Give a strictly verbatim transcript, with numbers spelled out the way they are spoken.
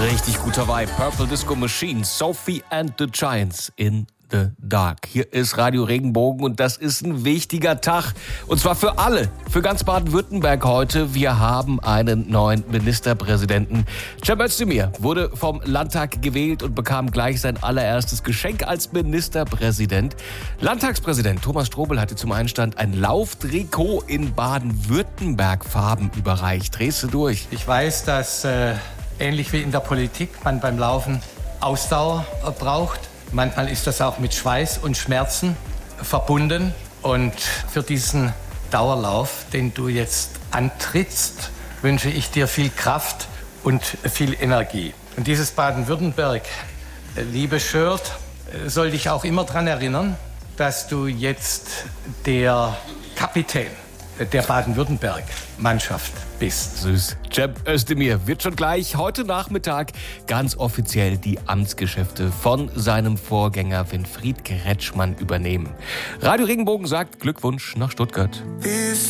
Richtig guter Vibe. Purple Disco Machine, Sophie and the Giants in the Dark. Hier ist Radio Regenbogen und das ist ein wichtiger Tag. Und zwar für alle, für ganz Baden-Württemberg heute. Wir haben einen neuen Ministerpräsidenten. Cem Özdemir wurde vom Landtag gewählt und bekam gleich sein allererstes Geschenk als Ministerpräsident. Landtagspräsident Thomas Strobel hatte zum Einstand ein Lauftrikot in Baden-Württemberg-Farben überreicht. Drehst du durch? Ich weiß, dass äh, ähnlich wie in der Politik man beim Laufen Ausdauer braucht. Manchmal ist das auch mit Schweiß und Schmerzen verbunden. Und für diesen Dauerlauf, den du jetzt antrittst, wünsche ich dir viel Kraft und viel Energie. Und dieses Baden-Württemberg, liebe Shirt, soll dich auch immer daran erinnern, dass du jetzt der Kapitän der Baden-Württemberg-Mannschaft bist. Süß. Cem Özdemir wird schon gleich heute Nachmittag ganz offiziell die Amtsgeschäfte von seinem Vorgänger Winfried Kretschmann übernehmen. Radio Regenbogen sagt Glückwunsch nach Stuttgart.